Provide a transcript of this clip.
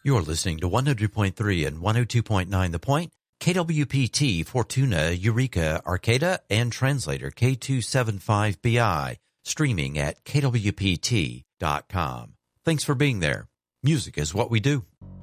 You're listening to 100.3 and 102.9 The Point, KWPT, Fortuna, Eureka, Arcata, and translator K275BI, streaming at kwpt.com. Thanks for being there. Music is what we do.